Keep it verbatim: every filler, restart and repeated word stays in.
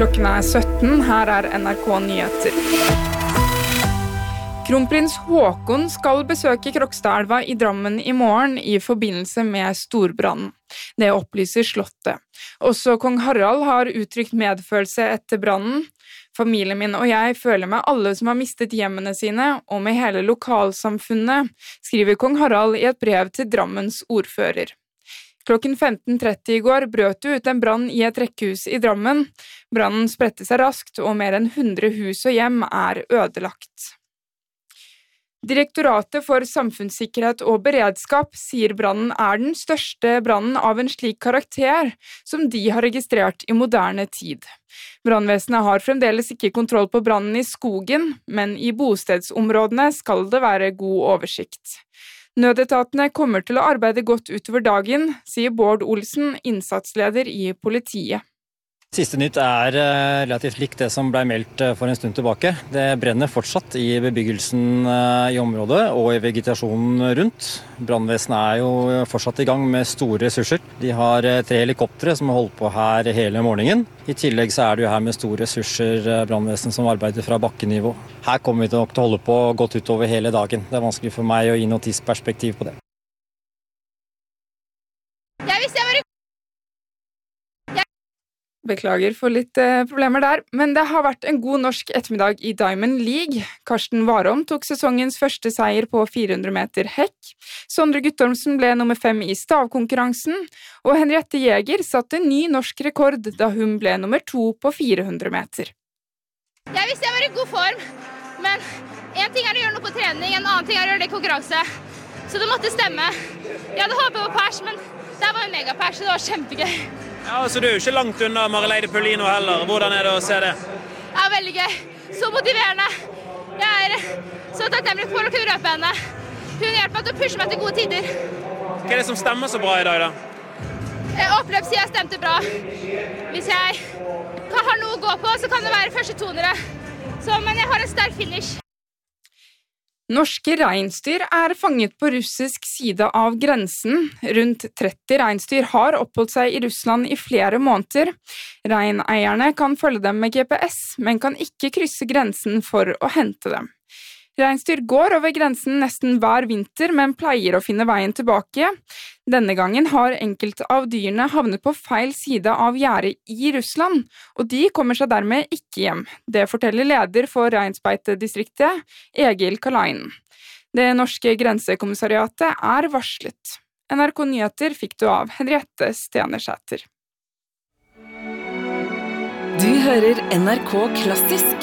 Klokken er sytten, her er N R K Nyheter. Kronprins Håkon skal besøke Krokstadelva i Drammen i morgen i forbindelse med storbrannen. Det opplyser slottet. Også kong Harald har uttrykt medfølelse etter brannen. Familien min og jeg føler med alle som har mistet hjemmene sine, og med hele lokalsamfunnet, skriver kong Harald i et brev til Drammens ordfører. Klokken femten tretti i går brøt det ut en brann i et rekkehus i Drammen. Brannen spredte seg raskt, og mer enn hundre hus og hjem er ødelagt. Direktoratet for samfunnssikkerhet og beredskap sier brannen er den største brannen av en slik karakter som de har registrert i moderne tid. Brannvesenet har fremdeles ikke kontroll på brannen i skogen, men i bostedsområdene skal det være god oversikt. Nødetatene kommer til å arbeide godt utover dagen, sier Bård Olsen, innsatsleder i politiet. Siste nytt er relativt likt det som ble meldt for en stund tilbake. Det brenner fortsatt i bebyggelsen i området og i vegetasjonen rundt. Brannvesenet er jo fortsatt i gang med store ressurser. De har tre helikoptre som har holdt på her hele morgenen. I tillegg så er det jo her med store ressurser brannvesenet som arbeider fra bakkenivå. Her kommer vi nok til å holde på godt utover hele dagen. Det er vanskelig for meg å gi noe tidsperspektiv på det. Beklager for litt eh, problemer der, men det har vært en god norsk ettermiddag i Diamond League. Karsten Warholm tok sesongens første seier på fire hundre meter hekk. Sondre Guttormsen ble nummer fem i stavkonkurransen, og Henriette Jæger satte ny norsk rekord da hun ble nummer to på fire hundre meter. Jeg visste jeg var i god form, men en ting er å gjøre noe på trening, en annen ting er å gjøre det i konkurranse. Så det måtte stemme. Jeg hadde håpet på pers, men det var en megapers, så det var kjempegøy. Ja, så du er jo ikke langt unna Marileide Paulino heller. Hvordan er det å se det? Ja, veldig gøy. Så motiverende. Jeg er så takknemlig for å kunne røpe henne. Hun hjelper meg til å pushe meg til gode tider. Hva er det som stemmer så bra i dag, da? Oppløpssiden stemte bra. Hvis jeg har noe å gå på, så kan det være første tonere. Så, men jeg har en sterk finish. Norske reinsdyr er fanget på russisk side av grensen. Rundt tretti reinsdyr har oppholdt seg i Russland i flere måneder. Reineierne kan følge dem med G P S, men kan ikke krysse grensen for å hente dem. Reinsdyr går over grensen nesten hver vinter, men pleier å finne veien tilbake. Denne gangen har enkelte av dyrene havnet på feil side av gjerdet i Russland, og de kommer seg dermed ikke hjem. Det forteller leder for Reinsbeitedistriktet, Egil Kalainen. Det norske grensekommissariatet er varslet. N R K Nyheter fikk du av Henriette Stenersæter. Du hører N R K Klassisk.